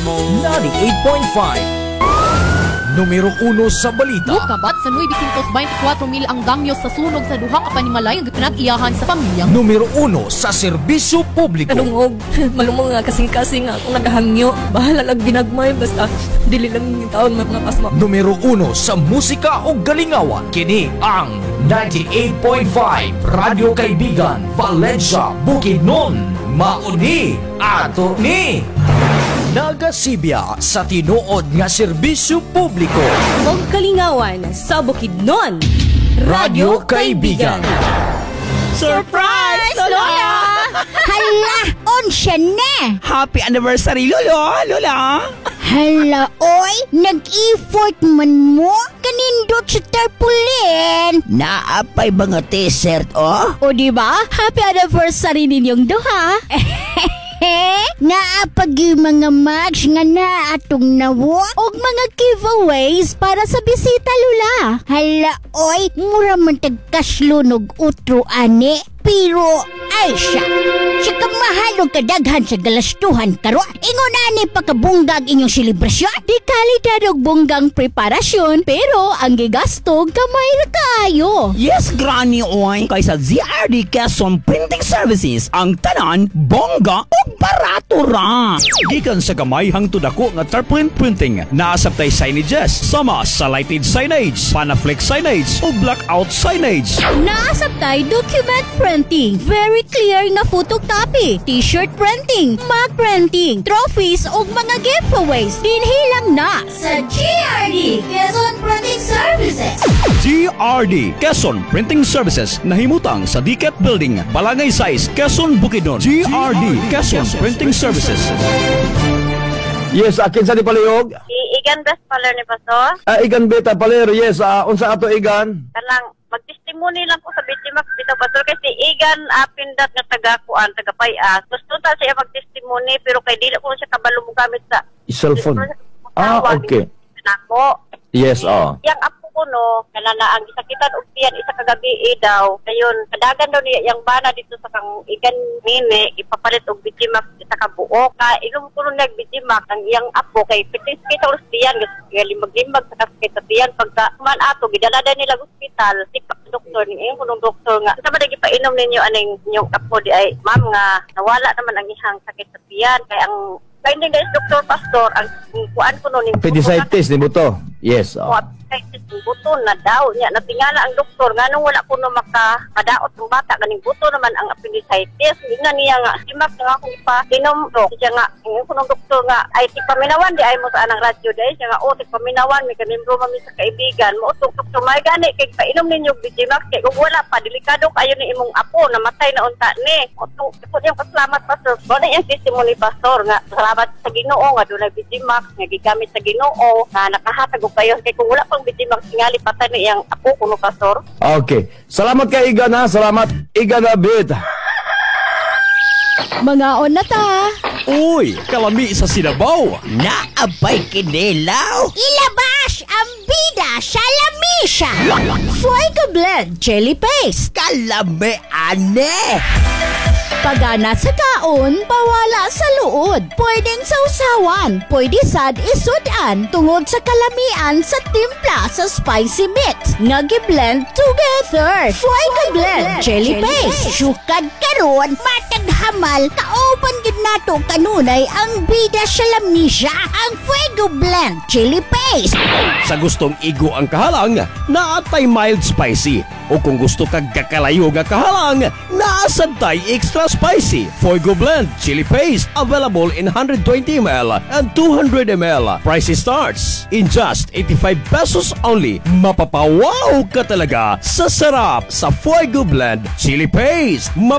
98.5 Numero 1 sa balita. Kabat sa 924,000 ang damyo sa sunog sa duha ka panimalay nga pinag-iyahan sa pamilya. Numero 1 sa serbisyo publiko. Kanungog, malumong nga kasing-kasing nga akong nagahangyo. Bahala lang ginagmay, basta dili lang yung taon mga pasma. Numero 1 sa musika o galingawan. Kini ang 98.5 Radio Kaibigan, Valencia, Bukidnon. Mauni ato ni Nagasibya sa tinuod nga serbisyo publiko. Og kalingawan sa Bukidnon. Radio Kaibigan. Surprise, Lola! Hala, onsya na! Happy anniversary, Lola! Hala, oy, nag-effort man mo? Kanindot sa tarpaulin. Naapay mga t-shirt, oh? O diba? Happy anniversary ninyong duha. Naapag yung mga match nga na atong nawo og mga giveaways para sa bisita, Lula. Hala, oy, mura man tagkaslunog utro ane. Pero, ay siya. Siya ka mahalong kadaghan sa galastuhan karon. Ingon ani pagkabunggag inyong selebrasyon. Di kalidad og bunggang preparasyon, pero ang gigasto gamay ra kaayo. Yes, Granny, oy! Kaysa ZRD Quezon Printing Services, ang tanan, bongga o barato ra. Gikan sa gamay hangtod ako nga tarpaulin printing, naasabtay signages, sama sa lighted signage, panaflex signage o blackout signage. Naasabtay document printing, very clear nga photocopy, t-shirt printing, mug printing, trophies ug mga giveaways. Dinhilang na sa GRD Quezon Printing Services. GRD Quezon Printing Services, nahimutang sa Diket Building, Balangay Size, Quezon, Bukidnon. GRD Quezon Printing Services. Yes, akin sa di palihog. Igan best paler ni Pastor. Igan beta palero, yes. Unsa ato igan? Kanang magtestimony lang ko sa Bitimax bitaw Pastor kasi Igan apindat nga taga-kuan, taga-payas. Gusto ta siya magtestimony pero kay dili ko siya kabalo mo gamit sa Cellphone. Okay. Nako. Yes, Yang apo ko no, kanana ang gisakitan og tiyan isa ka gabi daw. Kayon kadagan daw niya yang bana dito sa kang Igan nini ipapalit og Bitimax isa ka buok. Ilum ko nag Bitimax ang iyang apo kay pitis kita og tiyan limag-limag sa kasakit sa tiyan pagka man ato gidalada nila sa ospital sipak doktor ni kunong doktor nga sa ba gipainom ninyo aning inyong apo di ay ma'am nga nawala naman ang ihang sakit sa tiyan kay ang finding guys Dr. Pastor ang kuan ko no ni appendicitis ni buto. Yes, appendicitis ng buto na daw niya natingala ang doktor nganong wala ko no makadaot ng bata ganing buto naman ang appendicitis ina niya nga simak nga akong ipa-inom do siya nga ang kunong doktor nga ay tipaminawan di ay mo sa anang radyo dai siya nga tipaminawan may kanimro mami sa kaibigan mo utong doktor may gani kay painom ninyo Bitimax kay kung wala pa delikado kayo ni imong apo namatay na unta ni utong pud yung pasalamat Pastor mo na yung testimony Pastor nga salamat sa Ginoo nga dunay Bitimax nga gigamit sa Ginoo nga nakahatag og kayo kay kung wala pang Bitimax tingali patay na iyang apo kuno Pastor. Okay. Salamat kay Igan ha. Salamat Igan na bit. Mga on na ta. Uy, kalami sa Sinabaw. Naapay kinilaw. Ilabas ang bida sa lamisa. Fuego Blend Chili Paste. Kalami, ane. Pagana sa kaon, pawala sa luod. Pwedeng sausawan, pwede sad isudan tungod sa kalamian sa timpla sa spicy mix. Nga gi-blend together. Fuego Blend Chili Paste. Sukad karon, matag hamal, kauban gid nato kanunay ang bida sa lamisa, ang Fuego Blend Chili Paste. Sa gustong igo ang kahalang, naatay mild spicy. O kung gusto kag kakalayo nga kahalang, naasantay extra spicy. Fuego Blend Chili Paste available in 120 ml and 200 ml. Price starts in just 85 pesos only. Mapapawaw ka talaga sa sarap sa Fuego Blend Chili Paste.